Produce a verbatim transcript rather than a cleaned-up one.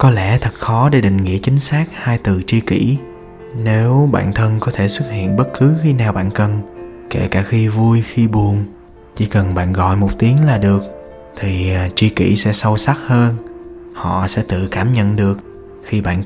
Có lẽ thật khó để định nghĩa chính xác hai từ tri kỷ. Nếu bạn thân có thể xuất hiện bất cứ khi nào bạn cần, kể cả khi vui khi buồn, chỉ cần bạn gọi một tiếng là được, thì tri kỷ sẽ sâu sắc hơn. Họ sẽ tự cảm nhận được khi bạn